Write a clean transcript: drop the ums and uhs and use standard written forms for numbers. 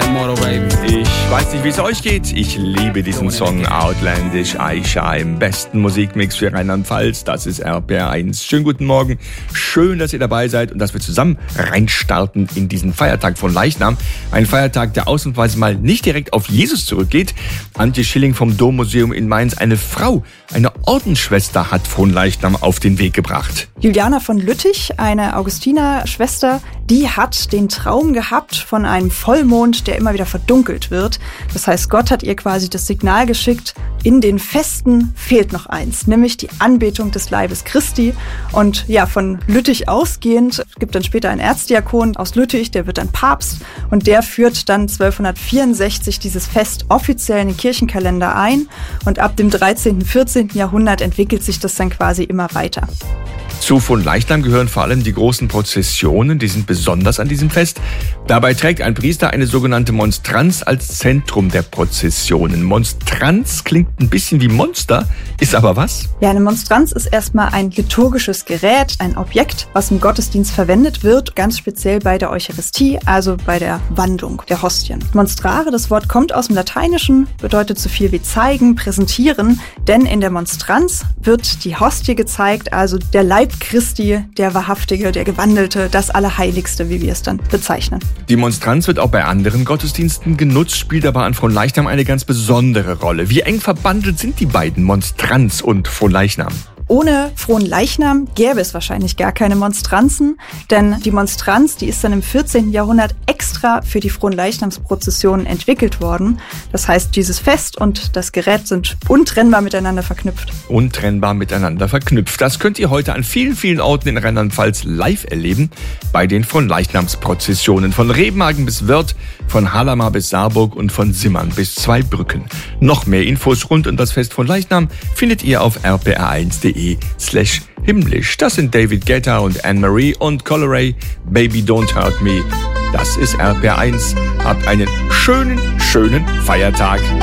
Motto, baby. Ich weiß nicht, wie es euch geht. Ich liebe diesen Song Outlandish Aisha im besten Musikmix für Rheinland-Pfalz. Das ist RPR1. Schönen guten Morgen. Schön, dass ihr dabei seid und dass wir zusammen reinstarten in diesen Feiertag von Leichnam. Ein Feiertag, der ausnahmsweise mal nicht direkt auf Jesus zurückgeht. Antje Schilling vom Dommuseum in Mainz, eine Frau, eine Ordensschwester hat Fronleichnam auf den Weg gebracht. Juliana von Lüttich, eine Augustinerschwester, die hat den Traum gehabt von einem Vollmond, der immer wieder verdunkelt wird. Das heißt, Gott hat ihr quasi das Signal geschickt, in den Festen fehlt noch eins, nämlich die Anbetung des Leibes Christi. Und ja, von Lüttich ausgehend gibt dann später ein Erzdiakon aus Lüttich, der wird dann Papst und der führt dann 1264 dieses Fest offiziell in den Kirchenkalender ein. Und ab dem 13., 14. Jahrhundert entwickelt sich das dann quasi immer weiter. Zu Fronleichnam gehören vor allem die großen Prozessionen, die sind besonders an diesem Fest. Dabei trägt ein Priester eine sogenannte Monstranz als Zentrum der Prozessionen. Monstranz klingt ein bisschen wie Monster, ist aber was? Ja, eine Monstranz ist erstmal ein liturgisches Gerät, ein Objekt, was im Gottesdienst verwendet wird, ganz speziell bei der Eucharistie, also bei der Wandlung der Hostien. Monstrare, das Wort kommt aus dem Lateinischen, bedeutet so viel wie zeigen, präsentieren, denn in der Monstranz wird die Hostie gezeigt, also der Leib Christi, der Wahrhaftige, der Gewandelte, das Allerheiligste, wie wir es dann bezeichnen. Die Monstranz wird auch bei anderen Gottesdiensten genutzt, spielt aber an Fronleichnam eine ganz besondere Rolle. Wie eng verbandelt sind die beiden, Monstranz und Fronleichnam? Ohne Fronleichnam gäbe es wahrscheinlich gar keine Monstranzen, denn die Monstranz, die ist dann im 14. Jahrhundert extra für die Fronleichnamsprozessionen entwickelt worden. Das heißt, dieses Fest und das Gerät sind untrennbar miteinander verknüpft. Untrennbar miteinander verknüpft. Das könnt ihr heute an vielen, vielen Orten in Rheinland-Pfalz live erleben bei den Fronleichnamsprozessionen. Von Remagen bis Wörth, von Hallamar bis Saarburg und von Simmern bis Zweibrücken. Noch mehr Infos rund um das Fest von Leichnam findet ihr auf rpr1.de/himmlisch. Das sind David Guetta und Anne-Marie und Colleray, Baby Don't Hurt Me. Das ist RPR1. Habt einen schönen, schönen Feiertag.